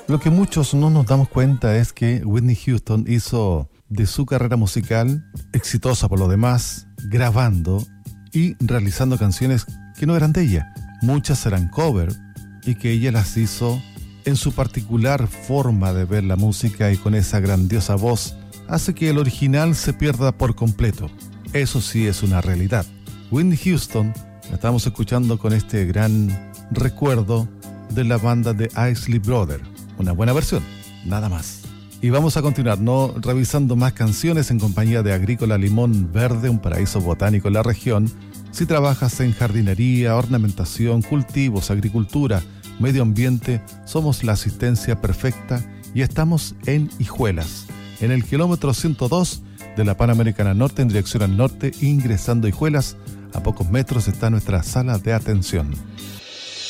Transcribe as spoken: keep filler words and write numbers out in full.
Lo que muchos no nos damos cuenta es que Whitney Houston hizo de su carrera musical, exitosa por lo demás, grabando y realizando canciones que no eran de ella. Muchas eran cover y que ella las hizo en su particular forma de ver la música y con esa grandiosa voz hace que el original se pierda por completo. Eso sí es una realidad. Whitney Houston la estamos escuchando con este gran recuerdo de la banda de Isley Brothers. Una buena versión, nada más. Y vamos a continuar, ¿no? Revisando más canciones en compañía de Agrícola Limón Verde, un paraíso botánico en la región. Si trabajas en jardinería, ornamentación, cultivos, agricultura, medio ambiente, somos la asistencia perfecta y estamos en Hijuelas, en el kilómetro ciento dos de la Panamericana Norte en dirección al norte, ingresando a Hijuelas. A pocos metros está nuestra sala de atención.